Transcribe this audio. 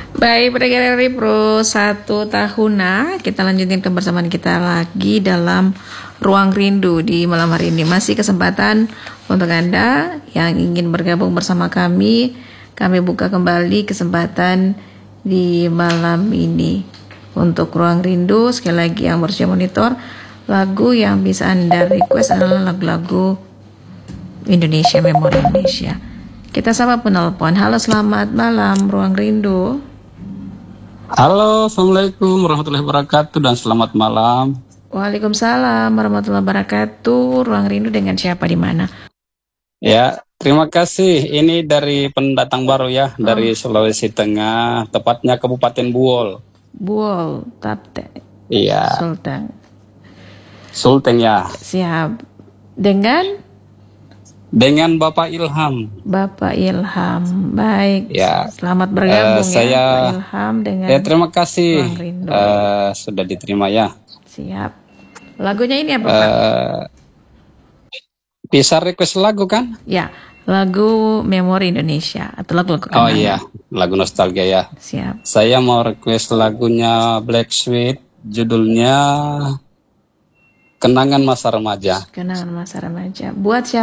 Baik, pendengar Pro 1 tahun, kita lanjutin kebersamaan kita lagi dalam Ruang Rindu di malam hari ini. Masih kesempatan untuk Anda yang ingin bergabung bersama kami. Kami buka kembali kesempatan di malam ini untuk Ruang Rindu. Sekali lagi yang berusia monitor, lagu yang bisa Anda request adalah lagu-lagu Indonesia, Memori Indonesia. Kita sapa penelpon. Halo, selamat malam Ruang Rindu. Halo, Assalamualaikum warahmatullahi wabarakatuh dan selamat malam. Waalaikumsalam warahmatullahi wabarakatuh. Ruang Rindu dengan siapa di mana? Ya, terima kasih. Ini dari pendatang baru ya, dari Sulawesi Tengah, tepatnya Kabupaten Buol. Buol, Tapte. Iya. Sulteng ya. Siap. Dengan Bapak Ilham. Bapak Ilham, baik. Ya. Selamat bergabung saya, Bapak Ilham dengan. Ya, terima kasih. Ruang Rindu. Sudah diterima ya. Siap. Lagunya ini apa Pak? Bisa request lagu kan? Ya, lagu Memori Indonesia atau lagu-lagu kenangan. Oh iya, lagu nostalgia ya. Siap. Saya mau request lagunya Black Sweet, judulnya Kenangan Masa Remaja. Kenangan Masa Remaja. Buat siapa?